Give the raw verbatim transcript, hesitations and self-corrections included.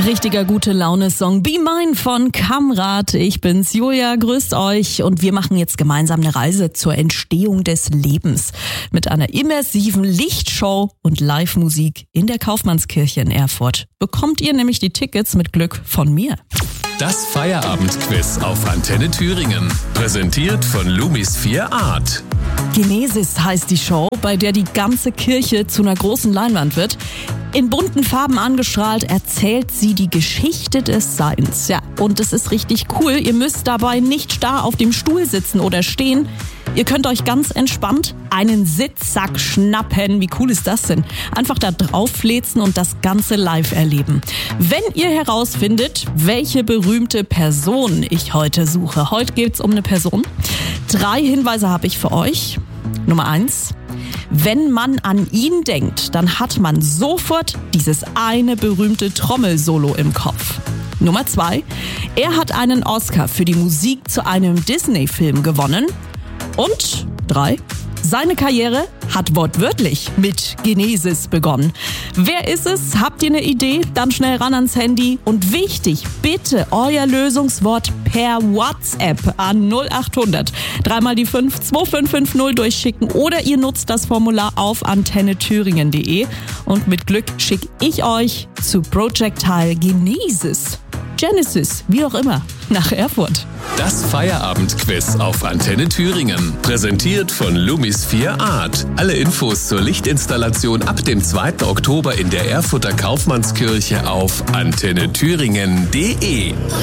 richtiger gute Laune-Song Be Mine von Kamrat. Ich bin's, Julia, grüßt euch und wir machen jetzt gemeinsam eine Reise zur Entstehung des Lebens mit einer immersiven Lichtshow und Live-Musik in der Kaufmannskirche in Erfurt. Bekommt ihr nämlich die Tickets mit Glück von mir. Das Feierabendquiz auf Antenne Thüringen. Präsentiert von Lumis vier Art. Genesis heißt die Show, bei der die ganze Kirche zu einer großen Leinwand wird. In bunten Farben angestrahlt erzählt sie die Geschichte des Seins. Ja, und es ist richtig cool. Ihr müsst dabei nicht starr auf dem Stuhl sitzen oder stehen. Ihr könnt euch ganz entspannt einen Sitzsack schnappen. Wie cool ist das denn? Einfach da drauf fläzen und das Ganze live erleben. Wenn ihr herausfindet, welche berühmte Person ich heute suche. Heute geht's um eine Person. Drei Hinweise habe ich für euch. Nummer eins. Wenn man an ihn denkt, dann hat man sofort dieses eine berühmte Trommelsolo im Kopf. Nummer zwei. Er hat einen Oscar für die Musik zu einem Disney-Film gewonnen. Und drei. Seine Karriere hat wortwörtlich mit Genesis begonnen. Wer ist es? Habt ihr eine Idee? Dann schnell ran ans Handy. Und wichtig, bitte euer Lösungswort per WhatsApp an null acht hundert dreimal die fünf zwei fünf fünf null durchschicken oder ihr nutzt das Formular auf antenne thüringen punkt de und mit Glück schicke ich euch zu Projectile Genesis, Genesis, wie auch immer, nach Erfurt. Das Feierabendquiz auf Antenne Thüringen. Präsentiert von Lumis vier Art. Alle Infos zur Lichtinstallation ab dem zweiten Oktober in der Erfurter Kaufmannskirche auf antenne thüringen punkt de.